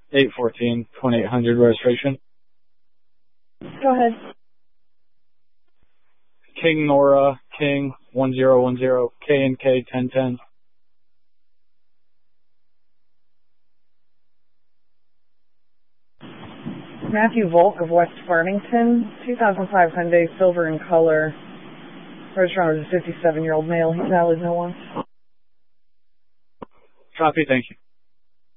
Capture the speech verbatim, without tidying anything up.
eight fourteen, twenty-eight hundred registration. Go ahead. King Nora, King, one zero one zero, K and K ten ten. Matthew Volk of West Farmington, two thousand five Hyundai, silver in color. Registered is a fifty-seven-year-old male. He's valid, no one. Copy, thank you.